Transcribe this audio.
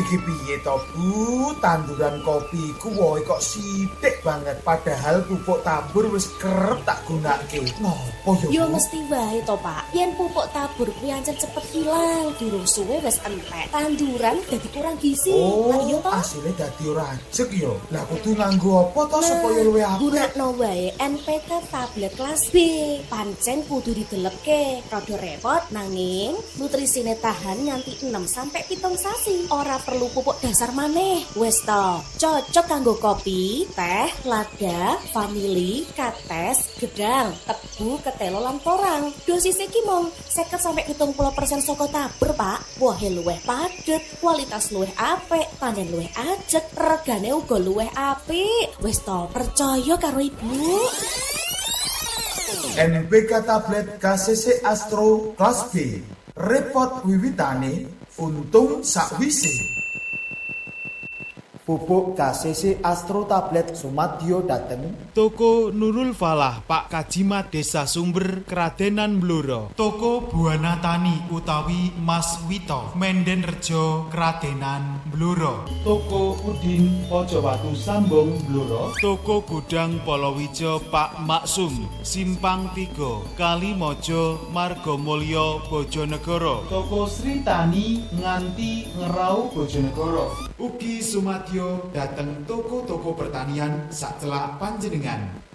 Iki piye to, Bu? Tanduran kopi ku wohe kok sithik banget padahal pupuk tabur wis kerep tak gunakake. Nopo ya? Yo Bu? mesti wae to, Pak. Yen pupuk tabur kuwi ancen cepet hilang, durung suwe wis entek. Tanduran dadi kurang gizi. Lah iya Oh, to? asile dadi ora ajeg ya. Lah kudu nganggo apa to supaya luwih apik? Gunakno wae NPK tablet kelas B. Pancen kudu didelepke. Rada repot nanging nutrisine tahan nganti 6 sampai 7 sasi. Ora perlu pupuk dasar maneh. Wis to, cocok kanggo kopi, teh, lada, vanili, kates, gedang, tebu, ketelo lan porang. Dosis iki mung 50 sampai 70% saka tabur, Pak. Wohe luwih padet, kualitas luwih apik, panen luwih ajeg, regane uga luwih apik. Wis to, percaya karo Ibu. NPK tablet KCC Astro kelas B. Repot wiwitane, untung sakwise. Pupuk KCC Astro Tablet Sumadyo dateng Toko Nurul Falah, Pak Kajimat Desa Sumber, Kradenan Blora. Toko Buana Tani utawi Mas Wito, Menden Rejo, Kradenan Blora. Toko Udin Pojowatu Sambong Blora. Toko Gudang Polowijo Pak Maksum, Simpang 3, Kalimojo, Margomulyo, Bojonegoro. Toko Sri Tani nganti Ngerau Bojonegoro. Ugi Sumadyo dateng toko-toko pertanian sacelak panjenengan.